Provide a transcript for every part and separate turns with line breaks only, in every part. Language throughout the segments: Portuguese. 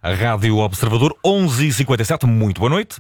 A Rádio Observador, 11h57, muito boa noite.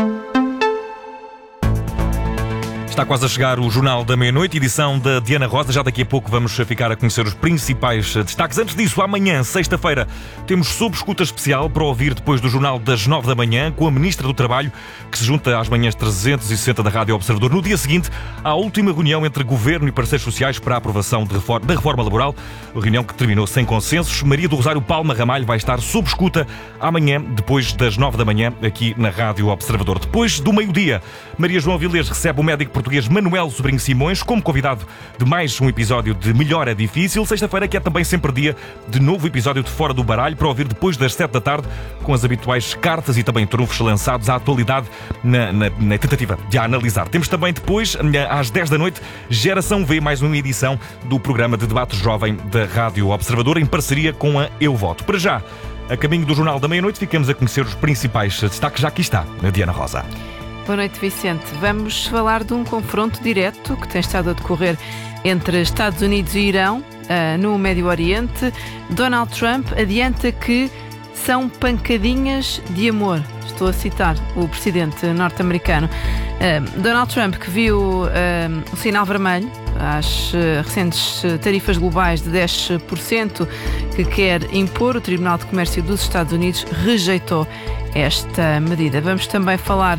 Está quase a chegar o Jornal da Meia-Noite, edição da Diana Rosa. Já daqui a pouco vamos ficar a conhecer os principais destaques. Antes disso, amanhã, sexta-feira, temos sob escuta especial para ouvir depois do Jornal das 9 da manhã, com a Ministra do Trabalho, que se junta às manhãs 360 da Rádio Observador. No dia seguinte, à última reunião entre Governo e parceiros sociais para a aprovação da reforma laboral, a reunião que terminou sem consensos. Maria do Rosário Palma Ramalho vai estar sob escuta amanhã, depois das 9 da manhã, aqui na Rádio Observador. Depois do meio-dia, Maria João Vilés recebe o médico português Manuel Sobrinho Simões como convidado de mais um episódio de Melhor é Difícil. Sexta-feira, que é também sempre dia de novo episódio de Fora do Baralho, para ouvir depois das 7 da tarde, com as habituais cartas e também trunfos lançados à atualidade na tentativa de a analisar. Temos também depois, às 10 da noite, Geração V, mais uma edição do programa de debate jovem da Rádio Observador, em parceria com a Eu Voto. Para já, a caminho do Jornal da Meia-Noite, ficamos a conhecer os principais destaques. Já aqui está a Diana Rosa.
Boa noite, Vicente. Vamos falar de um confronto direto que tem estado a decorrer entre Estados Unidos e Irão, no Médio Oriente. Donald Trump adianta que são pancadinhas de amor. Estou a citar o presidente norte-americano. Donald Trump, que viu o sinal vermelho às recentes tarifas globais de 10% que quer impor, o Tribunal de Comércio dos Estados Unidos rejeitou esta medida. Vamos também falar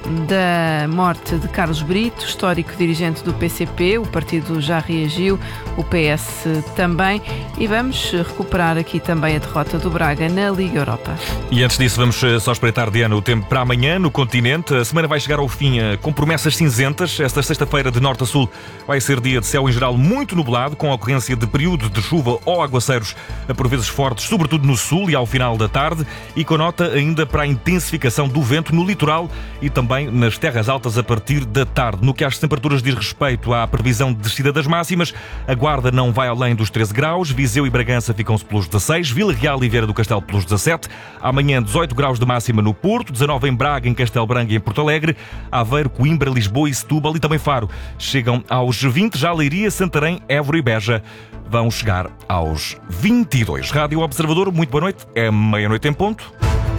da morte de Carlos Brito, histórico dirigente do PCP. O partido já reagiu, o PS também, e vamos recuperar aqui também a derrota do Braga na Liga Europa.
E antes disso, vamos só espreitar, Diana, o tempo para amanhã no continente. A semana vai chegar ao fim com promessas cinzentas. Esta sexta-feira, de norte a sul, vai ser dia de céu em geral muito nublado, com a ocorrência de períodos de chuva ou aguaceiros, por vezes fortes, sobretudo no sul e ao final da tarde, e com nota ainda para a intensificação do vento no litoral e também nas terras altas a partir da tarde. No que às temperaturas diz respeito à previsão de descida das máximas, a Guarda não vai além dos 13 graus, Viseu e Bragança ficam-se pelos 16, Vila Real e Vieira do Castelo pelos 17, amanhã 18 graus de máxima no Porto, 19 em Braga, em Castelo Branco e em Porto Alegre, Aveiro, Coimbra, Lisboa e Setúbal e também Faro chegam aos 20, já Leiria, Santarém, Évora e Beja vão chegar aos 22. Rádio Observador, muito boa noite, é meia-noite em ponto.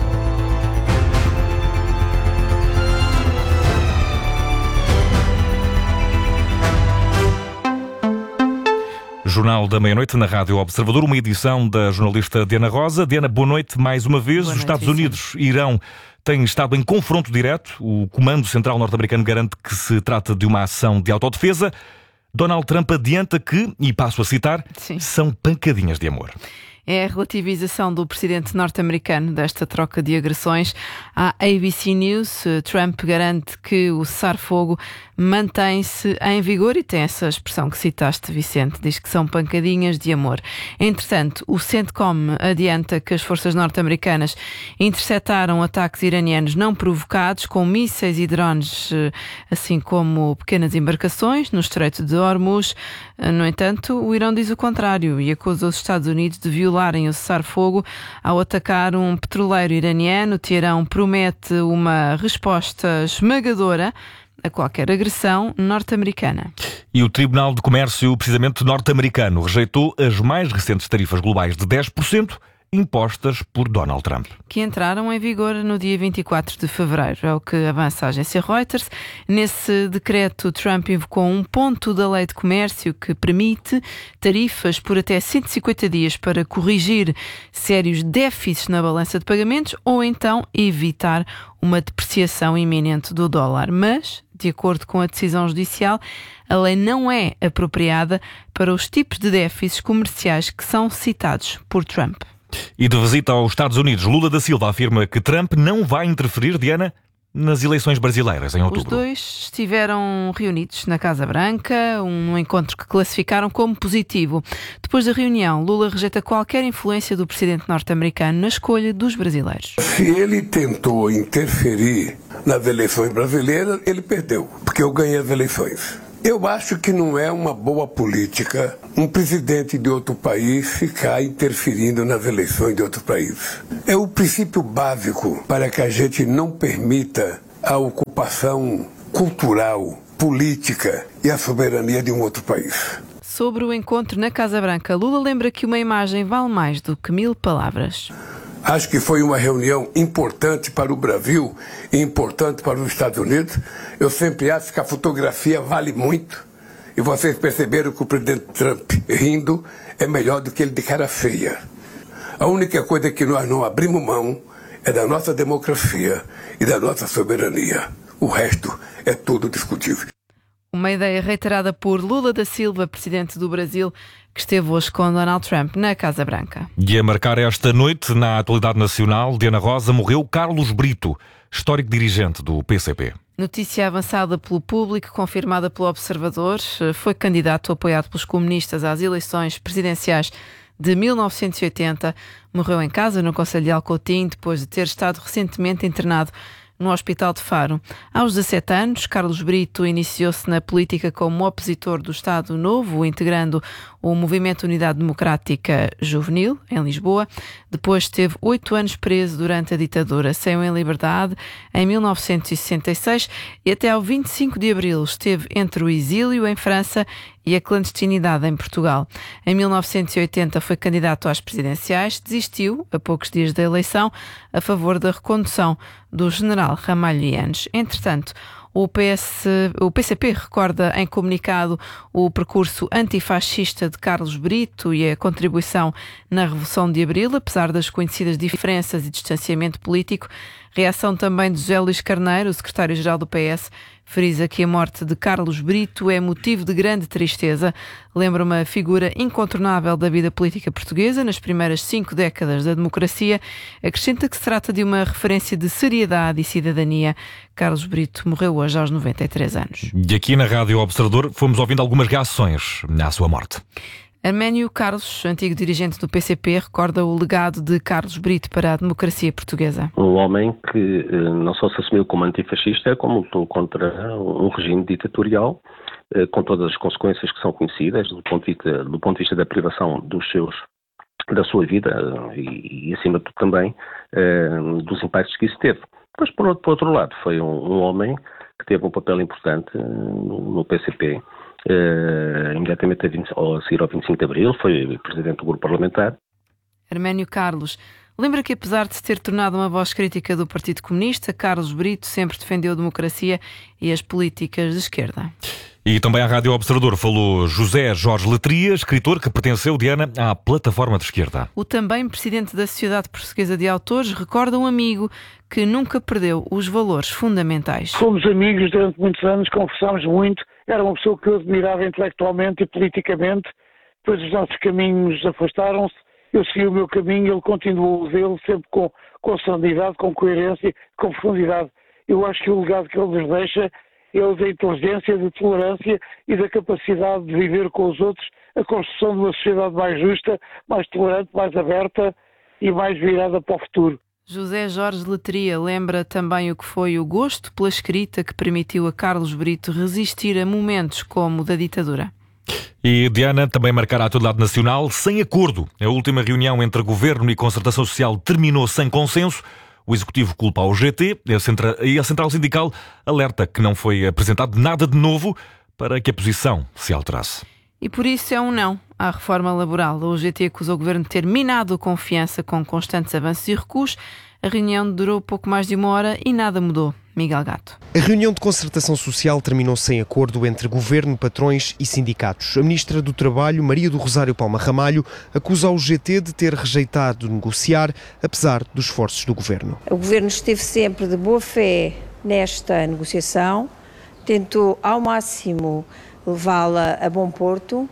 Jornal da Meia-Noite na Rádio Observador, uma edição da jornalista Diana Rosa. Diana, boa noite mais uma vez. Os Estados Unidos e Irão têm estado em confronto direto. O Comando Central norte-americano garante que se trata de uma ação de autodefesa. Donald Trump adianta que, e passo a citar, são pancadinhas de amor.
É a relativização do presidente norte-americano desta troca de agressões. À ABC News, Trump garante que o cessar-fogo mantém-se em vigor e tem essa expressão que citaste, Vicente, diz que são pancadinhas de amor. Entretanto, o CENTCOM adianta que as forças norte-americanas interceptaram ataques iranianos não provocados com mísseis e drones, assim como pequenas embarcações no Estreito de Hormuz. No entanto, o Irão diz o contrário e acusa os Estados Unidos de violarem o cessar-fogo ao atacar um petroleiro iraniano. Teherão promete uma resposta esmagadora a qualquer agressão norte-americana.
E o Tribunal de Comércio, precisamente norte-americano, rejeitou as mais recentes tarifas globais de 10% impostas por Donald Trump.
Que entraram em vigor no dia 24 de fevereiro, é o que avança a agência Reuters. Nesse decreto, Trump invocou um ponto da lei de comércio que permite tarifas por até 150 dias para corrigir sérios déficits na balança de pagamentos ou então evitar uma depreciação iminente do dólar. Mas, de acordo com a decisão judicial, a lei não é apropriada para os tipos de déficits comerciais que são citados por Trump.
E de visita aos Estados Unidos, Lula da Silva afirma que Trump não vai interferir, Diana, nas eleições brasileiras em outubro.
Os dois estiveram reunidos na Casa Branca, um encontro que classificaram como positivo. Depois da reunião, Lula rejeita qualquer influência do presidente norte-americano na escolha dos brasileiros.
Se ele tentou interferir nas eleições brasileiras, ele perdeu, porque eu ganhei as eleições. Eu acho que não é uma boa política um presidente de outro país ficar interferindo nas eleições de outro país. É o princípio básico para que a gente não permita a ocupação cultural, política e a soberania de um outro país.
Sobre o encontro na Casa Branca, Lula lembra que uma imagem vale mais do que 1000 palavras.
Acho que foi uma reunião importante para o Brasil e importante para os Estados Unidos. Eu sempre acho que a fotografia vale muito. E vocês perceberam que o presidente Trump rindo é melhor do que ele de cara feia. A única coisa que nós não abrimos mão é da nossa democracia e da nossa soberania. O resto é tudo discutível.
Uma ideia reiterada por Lula da Silva, presidente do Brasil, que esteve hoje com Donald Trump na Casa Branca.
E a marcar esta noite, na atualidade nacional, Diana Rosa, morreu Carlos Brito, histórico dirigente do PCP.
Notícia avançada pelo Público, confirmada pelo Observador, foi candidato apoiado pelos comunistas às eleições presidenciais de 1980. Morreu em casa, no Concelho de Alcotim, depois de ter estado recentemente internado no Hospital de Faro. Aos 17 anos, Carlos Brito iniciou-se na política como opositor do Estado Novo, integrando o Movimento Unidade Democrática Juvenil, em Lisboa. Depois esteve 8 anos preso durante a ditadura. Saiu em liberdade em 1966 e até ao 25 de abril esteve entre o exílio em França e a clandestinidade em Portugal. Em 1980 foi candidato às presidenciais, desistiu, a poucos dias da eleição, a favor da recondução do general Ramalho Eanes. Entretanto, o PCP recorda em comunicado o percurso antifascista de Carlos Brito e a contribuição na Revolução de Abril, apesar das conhecidas diferenças e distanciamento político. Reação também de José Luís Carneiro, o secretário-geral do PS, frisa que a morte de Carlos Brito é motivo de grande tristeza. Lembra uma figura incontornável da vida política portuguesa nas primeiras 5 décadas da democracia. Acrescenta que se trata de uma referência de seriedade e cidadania. Carlos Brito morreu hoje aos 93 anos.
E aqui na Rádio Observador fomos ouvindo algumas reações à sua morte.
Arménio Carlos, antigo dirigente do PCP, recorda o legado de Carlos Brito para a democracia portuguesa.
Um homem que não só se assumiu como antifascista, como lutou contra um regime ditatorial, com todas as consequências que são conhecidas do ponto de vista da privação da sua vida e acima de tudo também, dos impactos que isso teve. Mas, por outro lado, foi um homem que teve um papel importante no PCP, imediatamente a seguir ao 25 de Abril, foi presidente do grupo parlamentar.
Arménio Carlos lembra que, apesar de se ter tornado uma voz crítica do Partido Comunista, Carlos Brito sempre defendeu a democracia e as políticas de esquerda.
E também à Rádio Observador falou José Jorge Letria, escritor que pertenceu, Diana, à plataforma de esquerda.
O também presidente da Sociedade Portuguesa de Autores recorda um amigo que nunca perdeu os valores fundamentais.
Fomos amigos durante muitos anos, conversámos muito, era uma pessoa que eu admirava intelectualmente e politicamente, depois os nossos caminhos afastaram-se, eu segui o meu caminho, ele continuou o dele, sempre com sanidade, com coerência, com profundidade. Eu acho que o legado que ele nos deixa é o da inteligência, da tolerância e da capacidade de viver com os outros a construção de uma sociedade mais justa, mais tolerante, mais aberta e mais virada para o futuro.
José Jorge Letria lembra também o que foi o gosto pela escrita que permitiu a Carlos Brito resistir a momentos como o da ditadura.
E Diana também marcará a atualidade nacional sem acordo. A última reunião entre Governo e Concertação Social terminou sem consenso. O Executivo culpa a UGT e a Central Sindical alerta que não foi apresentado nada de novo para que a posição se alterasse.
E por isso é um não à reforma laboral. A UGT acusou o Governo de ter minado a confiança com constantes avanços e recuos. A reunião durou pouco mais de 1 hora e nada mudou. Miguel Gato.
A reunião de concertação social terminou sem acordo entre Governo, patrões e sindicatos. A Ministra do Trabalho, Maria do Rosário Palma Ramalho, acusa a UGT de ter rejeitado negociar, apesar dos esforços do Governo.
O Governo esteve sempre de boa fé nesta negociação, tentou ao máximo levá-la a bom porto,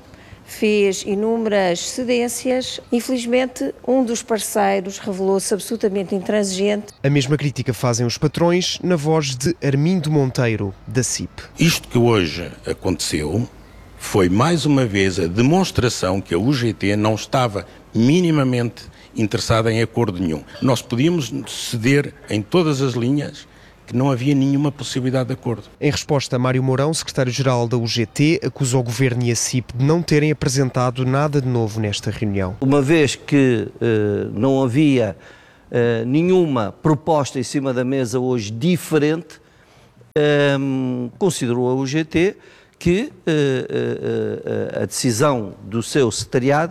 fez inúmeras cedências. Infelizmente, um dos parceiros revelou-se absolutamente intransigente.
A mesma crítica fazem os patrões na voz de Armindo Monteiro, da CIP.
Isto que hoje aconteceu foi mais uma vez a demonstração que a UGT não estava minimamente interessada em acordo nenhum. Nós podíamos ceder em todas as linhas, que não havia nenhuma possibilidade de acordo.
Em resposta, Mário Mourão, secretário-geral da UGT, acusou o Governo e a CIP de não terem apresentado nada de novo nesta reunião.
Uma vez que não havia nenhuma proposta em cima da mesa hoje diferente, considerou a UGT que a decisão do seu secretariado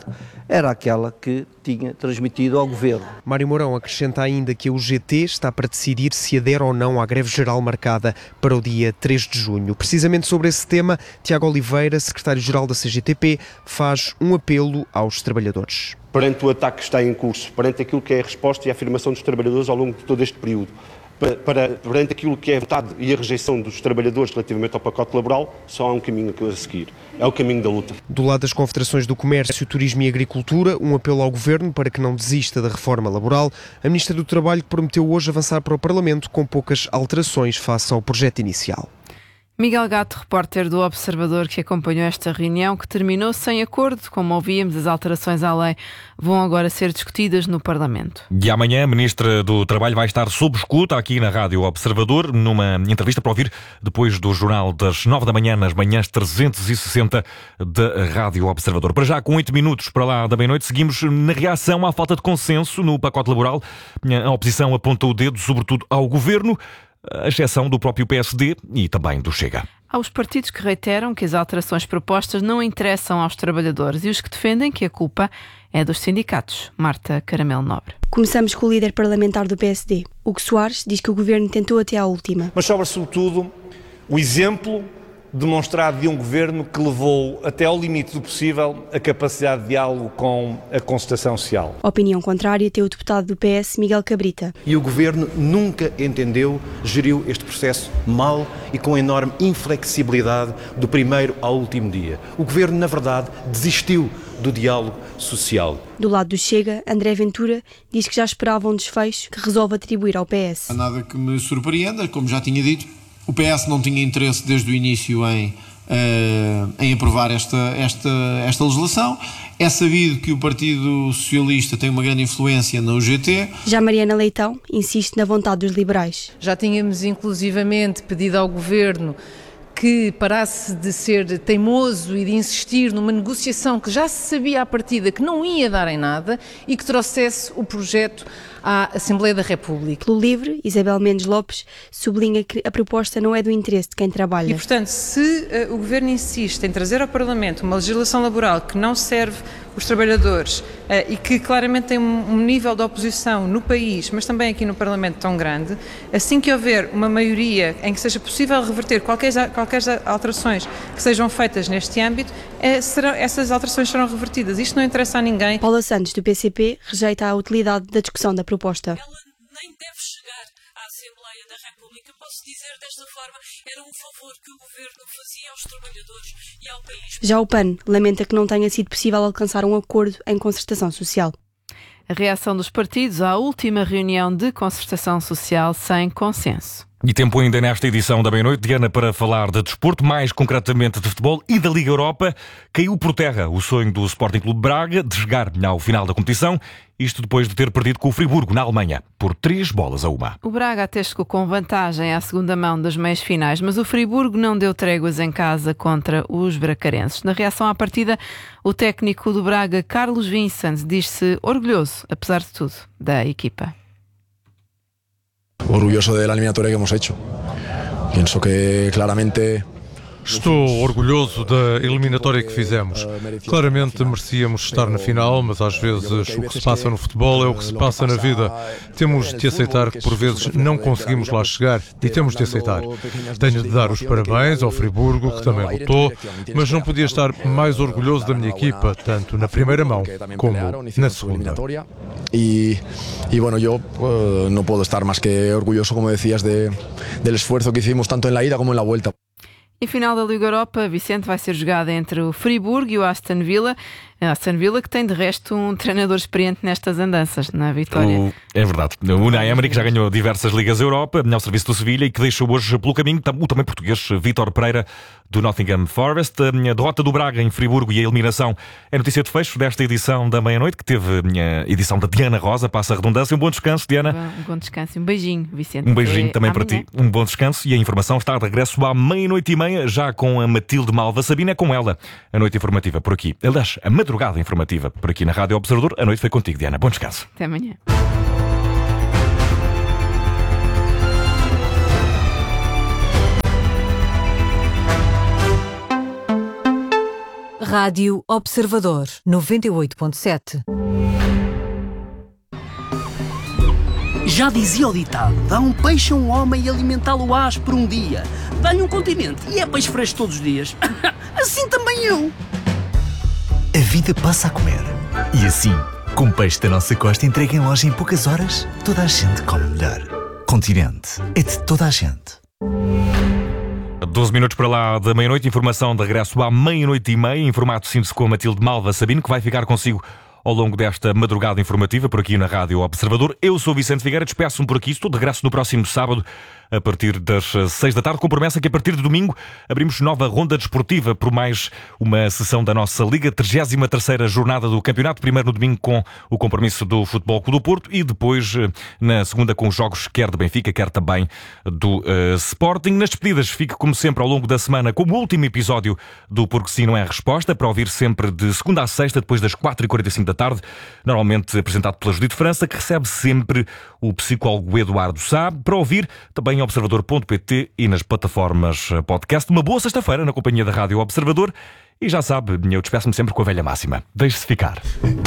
era aquela que tinha transmitido ao Governo.
Mário Mourão acrescenta ainda que a UGT está para decidir se adere ou não à greve geral marcada para o dia 3 de junho. Precisamente sobre esse tema, Tiago Oliveira, secretário-geral da CGTP, faz um apelo aos trabalhadores.
Perante o ataque que está em curso, perante aquilo que é a resposta e a afirmação dos trabalhadores ao longo de todo este período, perante aquilo que é a vontade e a rejeição dos trabalhadores relativamente ao pacote laboral, só há um caminho a seguir. É o caminho da luta.
Do lado das confederações do Comércio, Turismo e Agricultura, um apelo ao Governo para que não desista da reforma laboral. A Ministra do Trabalho prometeu hoje avançar para o Parlamento com poucas alterações face ao projeto inicial.
Miguel Gato, repórter do Observador, que acompanhou esta reunião, que terminou sem acordo. Como ouvíamos, as alterações à lei vão agora ser discutidas no Parlamento.
E amanhã a Ministra do Trabalho vai estar sob escuta aqui na Rádio Observador, numa entrevista para ouvir depois do jornal das 9 da manhã, nas manhãs 360 da Rádio Observador. Para já, com 8 minutos para lá da meia-noite, seguimos na reação à falta de consenso no pacote laboral. A oposição aponta o dedo, sobretudo, ao Governo, a exceção do próprio PSD e também do Chega.
Há os partidos que reiteram que as alterações propostas não interessam aos trabalhadores e os que defendem que a culpa é dos sindicatos. Marta Caramelo Nobre.
Começamos com o líder parlamentar do PSD. Hugo Soares diz que o Governo tentou até à última.
Mas sobra sobretudo o exemplo demonstrado de um Governo que levou até ao limite do possível a capacidade de diálogo com a concertação social.
Opinião contrária tem o deputado do PS, Miguel Cabrita.
E o Governo nunca entendeu, geriu este processo mal e com enorme inflexibilidade do primeiro ao último dia. O Governo, na verdade, desistiu do diálogo social.
Do lado do Chega, André Ventura diz que já esperava um desfecho que resolve atribuir ao PS.
Nada que me surpreenda, como já tinha dito. O PS não tinha interesse desde o início em aprovar esta legislação. É sabido que o Partido Socialista tem uma grande influência na UGT.
Já Mariana Leitão insiste na vontade dos liberais.
Já tínhamos inclusivamente pedido ao Governo que parasse de ser teimoso e de insistir numa negociação que já se sabia à partida que não ia dar em nada e que trouxesse o projeto à Assembleia da República.
Pelo LIVRE, Isabel Mendes Lopes sublinha que a proposta não é do interesse de quem trabalha.
E, portanto, se o Governo insiste em trazer ao Parlamento uma legislação laboral que não serve os trabalhadores e que claramente tem um nível de oposição no país, mas também aqui no Parlamento tão grande, assim que houver uma maioria em que seja possível reverter qualquer alterações que sejam feitas neste âmbito, essas alterações serão revertidas. Isto não interessa a ninguém.
Paula Santos, do PCP, rejeita a utilidade da discussão da proposta.
Ela nem deve chegar à Assembleia da República. Posso dizer desta forma, era um favor que o Governo fazia aos trabalhadores e ao país.
Já o PAN lamenta que não tenha sido possível alcançar um acordo em concertação social.
A reação dos partidos à última reunião de concertação social sem consenso.
E tempo ainda nesta edição da meia-noite, Diana, para falar de desporto, mais concretamente de futebol e da Liga Europa. Caiu por terra o sonho do Sporting Clube Braga de chegar ao final da competição, isto depois de ter perdido com o Friburgo, na Alemanha, por 3-1.
O Braga até chegou com vantagem à segunda mão das meias finais, mas o Friburgo não deu tréguas em casa contra os bracarenses. Na reação à partida, o técnico do Braga, Carlos Vincent, diz-se orgulhoso, apesar de tudo, da equipa.
Orgulloso de la eliminatoria que hemos hecho. Pienso que claramente
Estou orgulhoso da eliminatória que fizemos. Claramente merecíamos estar na final, mas às vezes o que se passa no futebol é o que se passa na vida. Temos de aceitar que por vezes não conseguimos lá chegar e temos de aceitar. Tenho de dar os parabéns ao Friburgo, que também lutou, mas não podia estar mais orgulhoso da minha equipa, tanto na primeira mão como na segunda.
Y bueno, yo no puedo estar más que orgulloso, como decías, del esfuerzo que hicimos tanto en la ida como en la vuelta.
E final da Liga Europa, Vicente, vai ser jogada entre o Friburgo e o Aston Villa. A Aston Villa que tem de resto um treinador experiente nestas andanças na vitória.
É verdade. O Unai Emery, que já ganhou diversas Ligas Europa, ao serviço do Sevilha e que deixou hoje pelo caminho o também português Vítor Pereira do Nottingham Forest. A derrota do Braga em Friburgo e a eliminação é notícia de fecho desta edição da meia-noite, que teve a edição da Diana Rosa, passa a redundância. Um bom descanso, Diana.
Um bom descanso. Um beijinho, Vicente.
Um beijinho também para ti. Um bom descanso e a informação está de regresso à 00:30, já com a Matilde Malva Sabina, é com ela a noite informativa por aqui. Aliás, a madrugada informativa por aqui na Rádio Observador. A noite foi contigo, Diana. Bom descanso.
Até amanhã.
Rádio Observador 98.7.
Já dizia o ditado, dá um peixe a um homem e alimentá-lo ás por um dia. Dá-lhe um continente e é peixe fresco todos os dias. Assim também eu.
A vida passa a comer. E assim, com peixe da nossa costa entregue em loja em poucas horas, toda a gente come melhor. Continente é de toda a gente.
12 minutos para lá da meia-noite, informação de regresso à meia-noite e meia, em formato síntese com a Matilde Malva Sabino, que vai ficar consigo ao longo desta madrugada informativa, por aqui na Rádio Observador. Eu sou Vicente Figueira, despeço-me por aqui, estou de regresso no próximo sábado, a partir das 6 da tarde, com promessa que a partir de domingo abrimos nova ronda desportiva por mais uma sessão da nossa Liga, 33ª jornada do campeonato, primeiro no domingo com o compromisso do Futebol Clube do Porto e depois na segunda com os jogos quer de Benfica, quer também do Sporting. Nas despedidas fique como sempre ao longo da semana com o último episódio do Porque Sim Não É Resposta, para ouvir sempre de segunda a sexta, depois das 4h45 da tarde, normalmente apresentado pela Judite França, que recebe sempre o psicólogo Eduardo Sá, para ouvir também em observador.pt e nas plataformas podcast. Uma boa sexta-feira na companhia da Rádio Observador e já sabe, eu despeço-me sempre com a velha máxima. Deixe-se ficar.